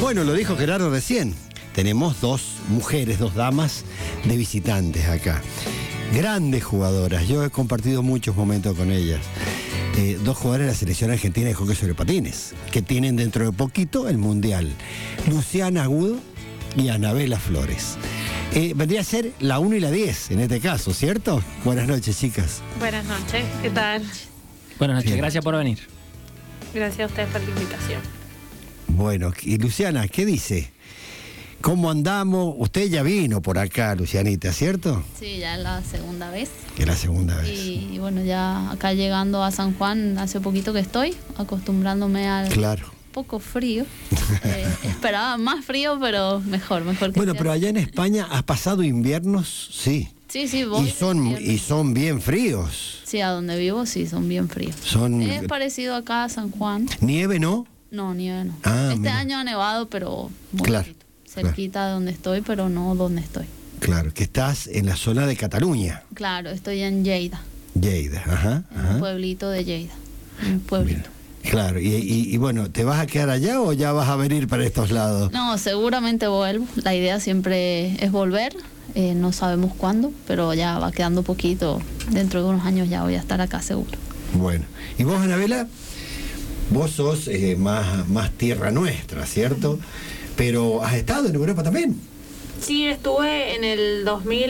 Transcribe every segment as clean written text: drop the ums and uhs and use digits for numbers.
Bueno, lo dijo Gerardo recién. Tenemos dos mujeres, dos damas de visitantes acá. Grandes jugadoras. Yo he compartido muchos momentos con ellas. Dos jugadoras de la selección argentina de hockey sobre patines, que tienen dentro de poquito el Mundial. Luciana Agudo y Anabela Flores. Vendría a ser la 1 y la 10 en este caso, ¿cierto? Buenas noches, chicas. Buenas noches, ¿qué tal? Buenas noches, Bien. gracias por venir. Gracias a ustedes por la invitación. Bueno, y Luciana, ¿qué dice? ¿Cómo andamos? Usted ya vino por acá, Lucianita, ¿cierto? Sí, ya es la segunda vez. Que es la segunda vez. Y bueno, ya acá llegando a San Juan, hace poquito que estoy, acostumbrándome al Claro. poco frío. Esperaba más frío, pero mejor que Bueno, sea. pero allá en España has pasado inviernos, sí. Sí, vos. Y son bien fríos. Sí, a donde vivo sí, son bien fríos. Son Es parecido acá a San Juan. nieve, ¿no? No, nieve no. Ah, este mira. año ha nevado, pero muy Claro, poquito. Cerquita de donde estoy, pero no donde estoy. Claro, que estás en la zona de Cataluña. Claro, estoy en Lleida, Lleida, ajá. en un pueblito de Lleida. Un pueblito. Mira, claro, y bueno, ¿te vas a quedar allá o ya vas a venir para estos lados? No, seguramente vuelvo. La idea siempre es volver. No sabemos cuándo, pero ya va quedando poquito. Dentro de unos años ya voy a estar acá seguro. Bueno, ¿y vos, Anabela? Vos sos más tierra nuestra, ¿cierto? Pero has estado en Europa también. Sí, estuve en el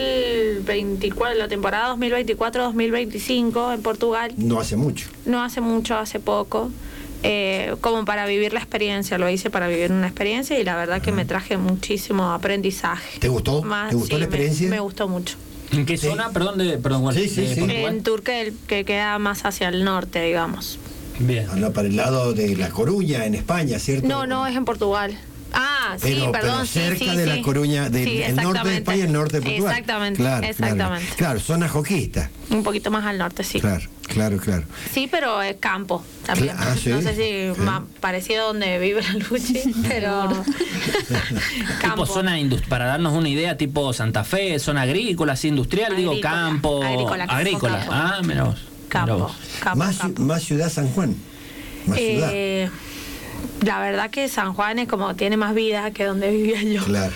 2024, la temporada 2024-2025 en Portugal. No hace mucho. No hace mucho, hace poco. Como para vivir la experiencia, lo hice para vivir una experiencia y la verdad que me traje muchísimo aprendizaje. ¿Te gustó? ¿Te gustó sí, la experiencia? Me gustó mucho. ¿En qué Sí. zona? Perdón, Portugal. En Turquía, que queda más hacia el norte, digamos. Bien. Habla para el lado de La Coruña, en España, ¿cierto? No, es en Portugal. Ah, sí, Pero perdón, sí, cerca sí, de sí. La Coruña, del Sí, el norte de exactamente. España y el norte de Portugal. Exactamente, Claro, exactamente. Claro, zona joquista. Un poquito más al norte, sí. Claro. Sí, pero es campo también. ¿Sí? No sé si más parecido a donde vive la Luchi, pero Tipo zona para darnos una idea, tipo Santa Fe, zona agrícola, así industrial, digo Agrícola, campo. agrícola, campo. Ah, mira vos. campo. Más ciudad San Juan. Más ciudad. La verdad que San Juan es como tiene más vida que donde vivía yo. Claro.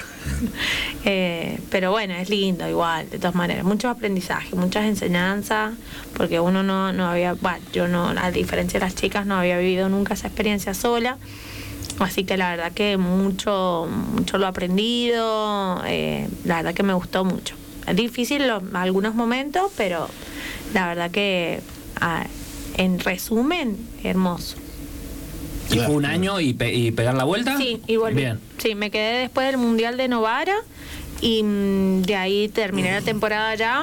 Pero bueno, es lindo igual, de todas maneras. Muchos aprendizajes, muchas enseñanzas, porque uno no había, bueno, yo no, a diferencia de las chicas, no había vivido nunca esa experiencia sola. Así que la verdad que mucho lo he aprendido, la verdad que me gustó mucho. Es difícil algunos momentos, pero la verdad que en resumen, hermoso. ¿Y Claro. fue un año y pegar la vuelta? Sí, y volví. Bien. Sí, me quedé después del Mundial de Novara y de ahí terminé la temporada ya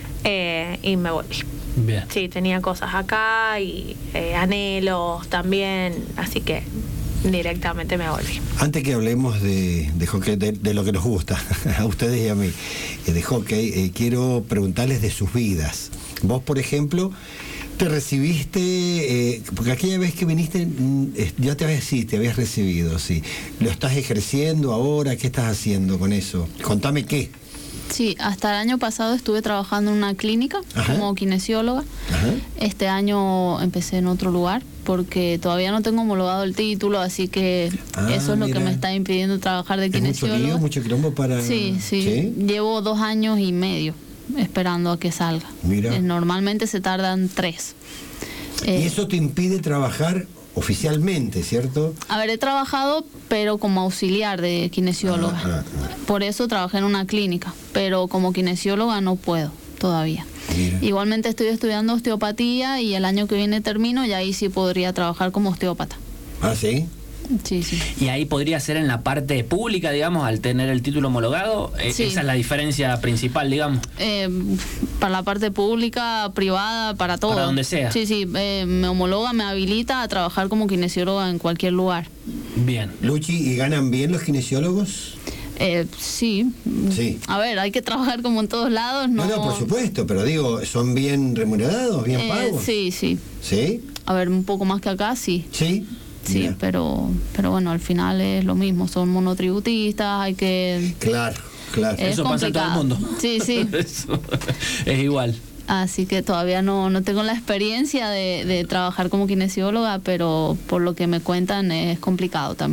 y me volví. Bien. Sí, tenía cosas acá y anhelos también, así que directamente me volví. Antes que hablemos de hockey, de lo que nos gusta, a ustedes y a mí, de hockey, quiero preguntarles de sus vidas. Vos, por ejemplo, te recibiste, porque aquella vez que viniste, ya te habías recibido, sí. ¿Lo estás ejerciendo ahora? ¿Qué estás haciendo con eso? Contame qué. Sí, hasta el año pasado estuve trabajando en una clínica como kinesióloga. Ajá. Este año empecé en otro lugar porque todavía no tengo homologado el título, así que eso es lo que mira. me está impidiendo trabajar de ¿Es mucho kinesióloga. lío, mucho quilombo para...? Sí. Llevo 2 años y medio esperando a que salga. Mira. Normalmente se tardan 3. Y eso te impide trabajar oficialmente, ¿cierto? A ver, he trabajado, pero como auxiliar de kinesióloga. Por eso trabajé en una clínica, pero como kinesióloga no puedo todavía. Mira. Igualmente estoy estudiando osteopatía y el año que viene termino y ahí sí podría trabajar como osteópata. ¿Ah, sí? Sí. Y ahí podría ser en la parte pública, digamos, al tener el título homologado. Sí. Esa es la diferencia principal, digamos. Para la parte pública, privada, para todo. Para donde sea. Sí, me homologa, me habilita a trabajar como kinesióloga en cualquier lugar. Bien. Luchi, ¿y ganan bien los kinesiólogos? Sí. Sí. A ver, hay que trabajar como en todos lados, ¿no? No, por supuesto, pero digo, ¿son bien remunerados, bien pagos? Sí. ¿Sí? A ver, un poco más que acá, sí. ¿Sí? Sí, Mira. pero bueno, al final es lo mismo, son monotributistas, hay que... Claro. Es Eso pasa en todo el complicado. mundo. Sí. Eso es igual. Así que todavía no tengo la experiencia de trabajar como kinesióloga, pero por lo que me cuentan es complicado también.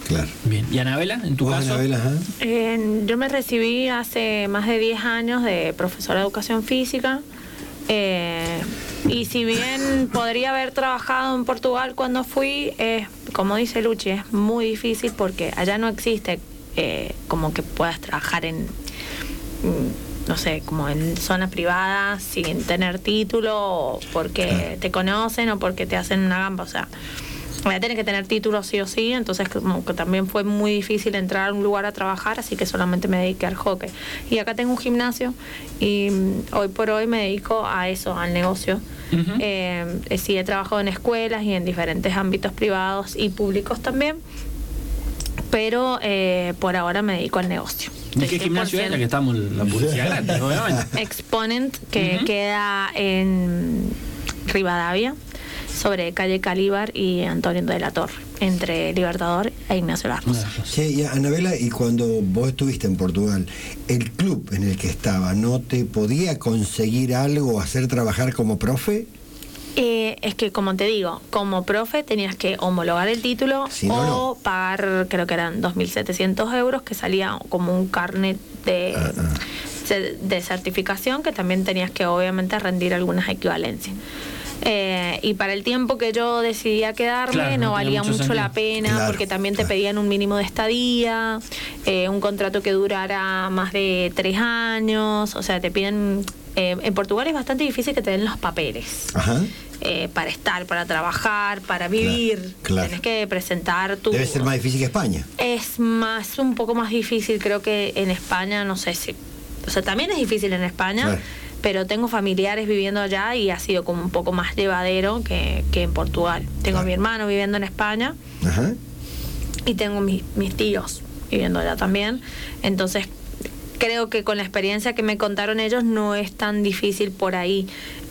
Claro. Bien. ¿Y Anabela, en tu ¿Vos, caso? Anabela, ajá? Yo me recibí hace más de 10 años de profesora de educación física. Y si bien podría haber trabajado en Portugal cuando fui, como dice Luchi, es muy difícil porque allá no existe como que puedas trabajar en, no sé, como en zona privada sin tener título, o porque te conocen o porque te hacen una gamba, o sea, voy a tener que tener título sí o sí, entonces como que también fue muy difícil entrar a un lugar a trabajar, así que solamente me dediqué al hockey. Y acá tengo un gimnasio y hoy por hoy me dedico a eso, al negocio. Sí, he trabajado en escuelas y en diferentes ámbitos privados y públicos también, pero por ahora me dedico al negocio. ¿De qué gimnasio es? La que estamos la publicidad gratis, obviamente. Exponent, que queda en Rivadavia, sobre calle Calíbar y Antonio de la Torre, entre Libertador e Ignacio Larros. Sí, y Anabela, y cuando vos estuviste en Portugal, ¿el club en el que estaba no te podía conseguir algo, hacer trabajar como profe? Es que, como te digo, como profe tenías que homologar el título o pagar, creo que eran 2.700 euros, que salía como un carnet de certificación, que también tenías que obviamente rendir algunas equivalencias. Y para el tiempo que yo decidía quedarme, no valía mucho la pena, porque también te pedían un mínimo de estadía, un contrato que durara más de 3 años, o sea, te piden... en Portugal es bastante difícil que te den los papeles. Ajá. Para estar, para trabajar, para vivir. Claro. Tenés que presentar tu... Debe ser más difícil que España. Es un poco más difícil, creo que en España, no sé si... O sea, también es difícil en España, claro, pero tengo familiares viviendo allá y ha sido como un poco más llevadero que en Portugal. Tengo a mi hermano viviendo en España. Ajá. Y tengo mis tíos viviendo allá también. Entonces, creo que con la experiencia que me contaron ellos, no es tan difícil por ahí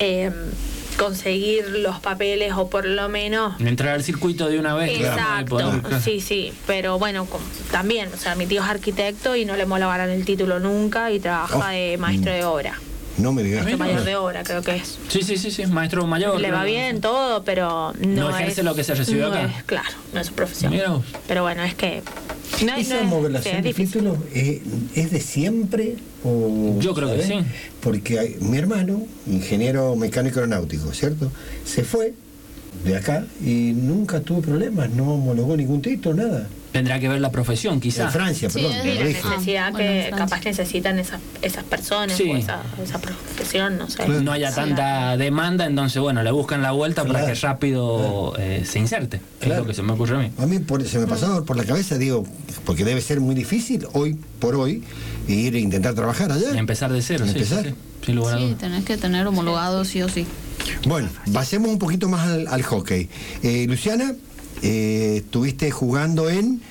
conseguir los papeles, o por lo menos entrar al circuito de una vez. Exacto, claro. Sí, pero bueno, también, o sea, mi tío es arquitecto y no le homologaron el título nunca y trabaja de maestro de obra. No me digas. Maestro mayor de obra, creo que es. Sí, maestro mayor. Le va bien todo, pero no ejerce lo que se recibió acá. Claro, no es su profesión. Pero bueno, es que... ¿Esa homologación de títulos es de siempre? O, yo creo que sí. Porque mi hermano, ingeniero mecánico aeronáutico, ¿cierto? Se fue de acá y nunca tuvo problemas, no homologó ningún título, nada. Tendrá que ver la profesión, quizás. En Francia, perdón. Sí, la necesidad que capaz necesitan esas personas, o esa profesión, no sé. Claro. No haya tanta demanda, entonces, bueno, le buscan la vuelta para que rápido se inserte. Claro. Es lo que se me ocurre a mí. A mí se me pasaba por la cabeza, digo, porque debe ser muy difícil hoy por hoy ir a intentar trabajar allá. Y empezar de cero, sí, tenés que tener homologado sí o sí. Bueno, pasemos un poquito más al hockey. Luciana, estuviste jugando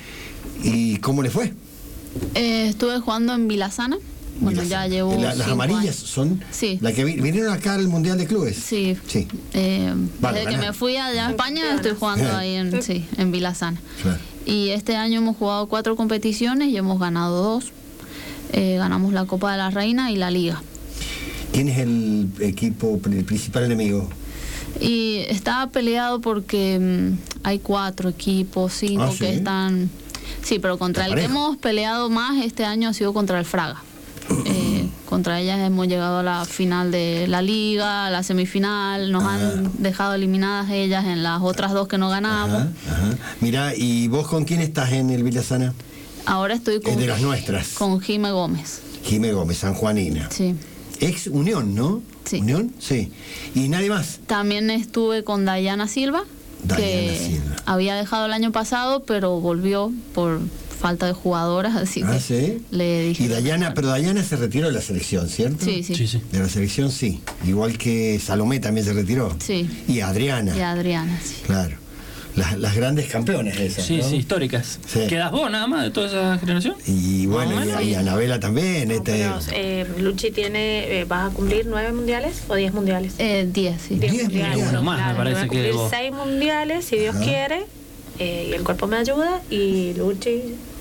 ¿y cómo le fue? Estuve jugando en Vilasana. Bueno, ya llevo las amarillas años. Son las que vinieron acá al Mundial de Clubes. Sí. Desde que me fui allá a España estoy jugando ahí en Vilasana. Claro. Y este año hemos jugado 4 competiciones y hemos ganado 2. Ganamos la Copa de la Reina y la Liga. ¿Quién es el principal enemigo? Y estaba peleado porque hay 4 equipos, 5 que están... Sí, pero contra el que hemos peleado más este año ha sido contra el Fraga. Contra ellas hemos llegado a la final de la Liga, a la semifinal. Nos han dejado eliminadas ellas en las otras 2 que no ganamos. Mira, ¿y vos con quién estás en el Vilasana? Ahora estoy con... de las nuestras. Con Jime Gómez. Jime Gómez, sanjuanina. Sí. Ex Unión, ¿no? Sí. ¿Unión? Sí. ¿Y nadie más? También estuve con Dayana Silva, que había dejado el año pasado, pero volvió por falta de jugadoras, así que le dije... Pero Dayana se retiró de la selección, ¿cierto? Sí. De la selección, sí. Igual que Salomé también se retiró. Sí. Y Adriana, sí. Claro. Las grandes campeonas esas, sí, ¿no? Sí, históricas. Sí. ¿Quedas vos nada más de toda esa generación? Y bueno, y Anabela también. Luchi tiene, ¿vas a cumplir 9 mundiales o 10 mundiales? 10, sí. 10 mundiales. Uno más, me parece que vos. 6 mundiales, si Dios quiere, y el cuerpo me ayuda, y Luchi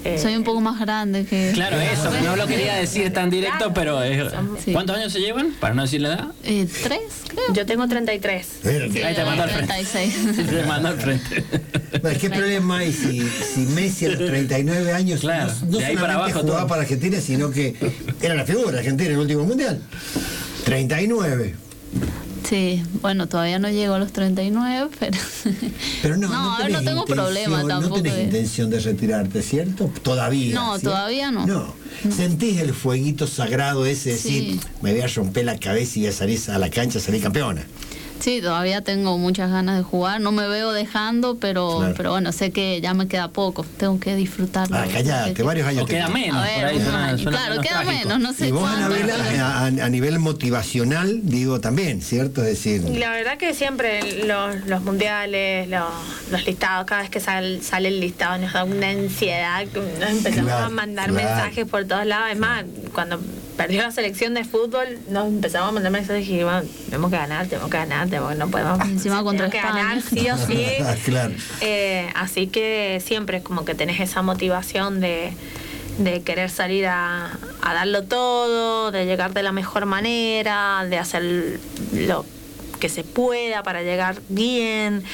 Soy un poco más grande que... Claro, eso, no lo quería decir tan directo, pero Sí. ¿cuántos años se llevan? Para no decir la edad. 3, creo. Yo tengo 33. Sí, Ahí te mando al frente. 36. Te mando al frente. Bueno, ¿qué problema hay si Messi a los 39 años Claro, no de ahí solamente para abajo jugaba todo. para Argentina, sino que era la figura de Argentina en el último mundial? 39. Sí, bueno, todavía no llego a los 39, pero... Pero no a ver, tenés no tengo problema intención- tampoco. No tenés intención de retirarte, ¿cierto? Todavía. No, ¿cierto? todavía no. No. ¿Sentís el fueguito sagrado ese de Sí. decir, me voy a romper la cabeza y voy a salir a la cancha a salir campeona? Sí, todavía tengo muchas ganas de jugar. No me veo dejando, pero Claro. pero bueno, sé que ya me queda poco. Tengo que disfrutarlo. Ah, callate, varios años. O queda te- menos, A ver, por ahí unos suena, años. suena Claro, menos queda trágico. menos, no sé Y vos, cuánto. Anabela, pero- a nivel motivacional, digo también, ¿cierto? Es decir, La verdad que siempre los mundiales, los listados, cada vez que sale el listado nos da una ansiedad, que nos empezamos Claro, a mandar claro. mensajes por todos lados. Es más, cuando perdió la selección de fútbol, nos empezamos a mandar mensajes y dijimos, tenemos que ganar, no podemos. Encima contra tenemos que ganar España. sí o sí. claro. Así que siempre es como que tenés esa motivación de querer salir a darlo todo, de llegar de la mejor manera, de hacer lo que se pueda para llegar bien.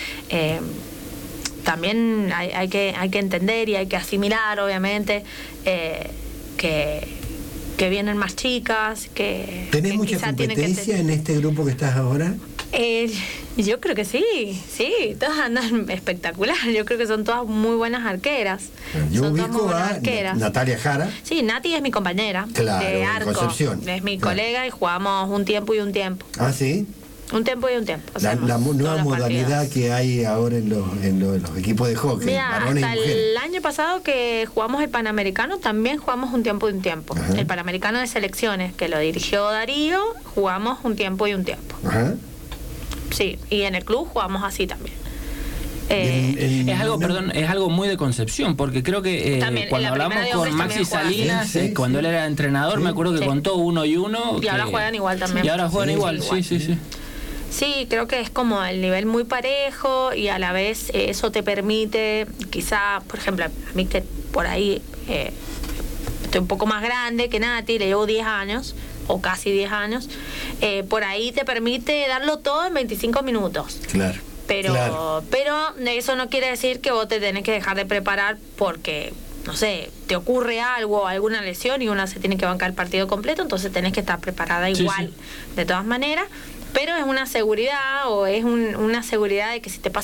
También hay que entender y hay que asimilar, obviamente, que vienen más chicas, que ¿Tenés que mucha quizá tienen que competencia en este grupo que estás ahora? yo creo que sí, todas andan espectacular. Yo creo que son todas muy buenas arqueras. Yo Son todas muy ubico buenas a arqueras. Natalia Jara. Sí, Nati es mi compañera Claro, de en arco. Concepción. Es mi Claro. colega y jugamos un tiempo y un tiempo. Ah, sí. Un tiempo y un tiempo. La hacemos nueva todos los modalidad partidos. que hay ahora en los equipos de hockey, Mira, varones y hasta mujeres. el año pasado que jugamos el Panamericano, también jugamos un tiempo y un tiempo. Ajá. El Panamericano de selecciones, que lo dirigió Darío, jugamos un tiempo y un tiempo. Ajá. Sí, y en el club jugamos así también. Es algo, perdón, es algo muy de Concepción, porque creo que También, en cuando la hablamos primera de con hombres Maxi también juegan. Salinas, Sí, sí, cuando sí. él era entrenador, Sí. me acuerdo que Sí. contó 1 y 1. Y ahora juegan igual también. Y ahora juegan Sí, igual, igual. sí. Sí, creo que es como el nivel muy parejo y a la vez eso te permite, quizá, por ejemplo, a mí que por ahí estoy un poco más grande que Nati, le llevo 10 años o casi 10 años, por ahí te permite darlo todo en 25 minutos. Claro. Pero, claro. pero eso no quiere decir que vos te tenés que dejar de preparar porque, no sé, te ocurre algo, alguna lesión y una se tiene que bancar el partido completo, entonces tenés que estar preparada Sí, igual, sí. de todas maneras. Pero es una seguridad o es una seguridad de que si te pasa